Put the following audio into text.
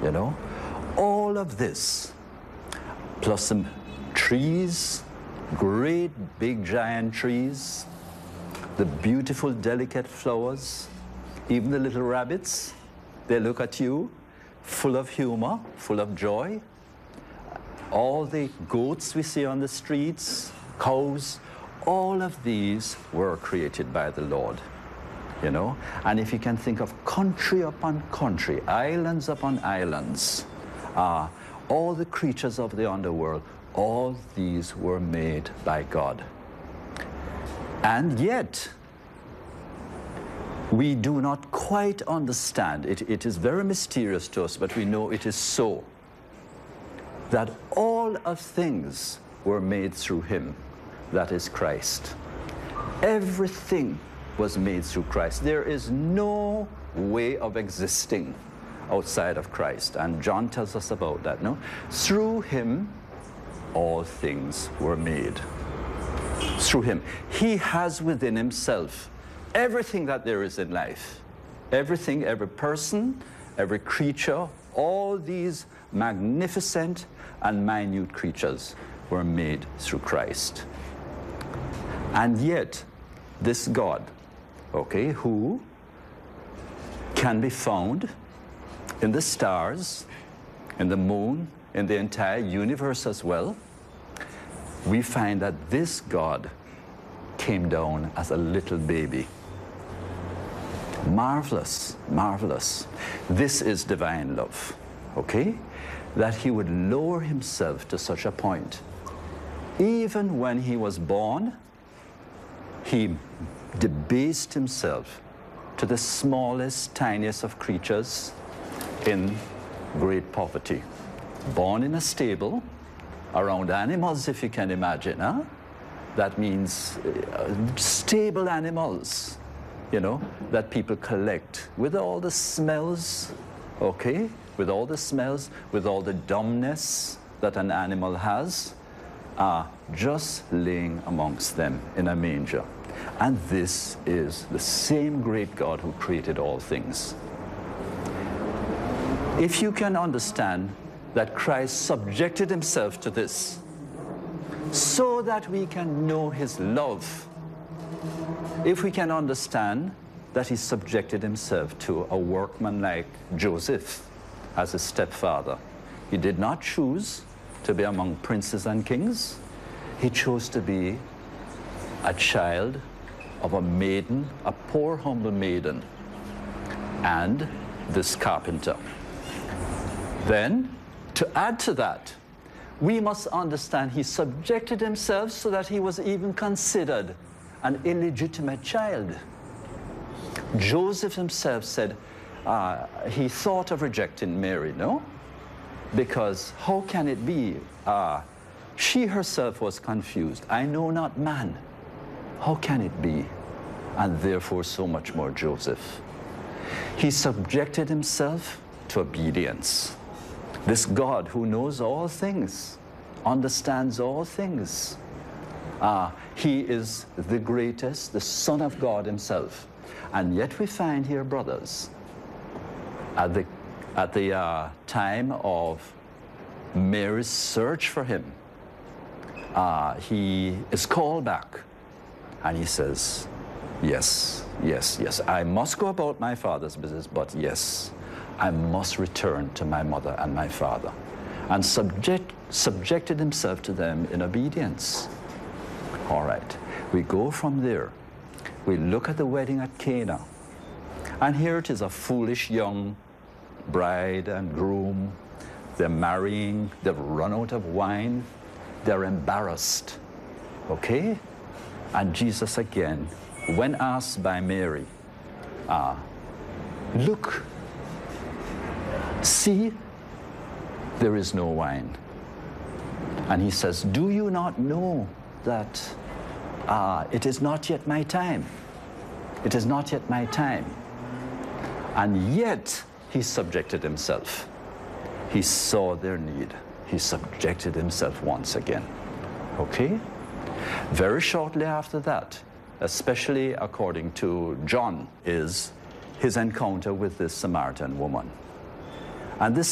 you know. All of this, plus some trees, great big giant trees, the beautiful delicate flowers, even the little rabbits, they look at you full of humor, full of joy. All the goats we see on the streets, cows, all of these were created by the Lord, you know. And if you can think of country upon country, islands upon islands, all the creatures of the underworld, all these were made by God. And yet, we do not quite understand, it is very mysterious to us, but we know it is so, that all of things were made through him, that is Christ. Everything was made through Christ. There is no way of existing outside of Christ, and John tells us about that, no? Through him, all things were made. Through him. He has within himself everything that there is in life. Everything, every person, every creature, all these magnificent and minute creatures were made through Christ. And yet, this God, okay, who can be found in the stars, in the moon, in the entire universe as well, we find that this God came down as a little baby. Marvelous, marvelous. This is divine love, okay? That he would lower himself to such a point. Even when he was born, he debased himself to the smallest, tiniest of creatures in great poverty. Born in a stable, around animals, if you can imagine, huh? That means stable animals, you know, that people collect with all the smells, okay? With all the smells, with all the dumbness that an animal has, just laying amongst them in a manger. And this is the same great God who created all things. If you can understand that Christ subjected himself to this, so that we can know his love, if we can understand that he subjected himself to a workman like Joseph as his stepfather. He did not choose to be among princes and kings. He chose to be a child of a maiden, a poor, humble maiden, and this carpenter. Then, to add to that, we must understand he subjected himself so that he was even considered an illegitimate child. Joseph himself said he thought of rejecting Mary, no? Because how can it be? She herself was confused. I know not man. How can it be? And therefore so much more Joseph. He subjected himself to obedience. This God who knows all things, understands all things. He is the greatest, the Son of God himself. And yet we find here, brothers, at the time of Mary's search for him, he is called back. And he says, yes, yes, yes, I must go about my father's business, but yes, I must return to my mother and my father. And subjected himself to them in obedience. All right, we go from there. We look at the wedding at Cana. And here it is, a foolish young bride and groom. They're marrying, they've run out of wine, they're embarrassed, okay? And Jesus again, when asked by Mary, look, see, there is no wine. And he says, do you not know that it is not yet my time? It is not yet my time. And yet, he subjected himself. He saw their need. He subjected himself once again. Okay? Very shortly after that, especially according to John, is his encounter with this Samaritan woman. And this